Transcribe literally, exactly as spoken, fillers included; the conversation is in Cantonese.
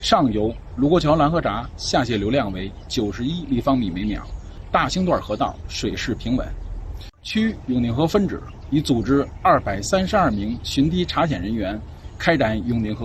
上游卢沟桥拦河闸下泄流量为九十一立方米每秒，大兴段河道水势平稳。区永定河分支已组织二百三十二名巡堤查检人员开展永定河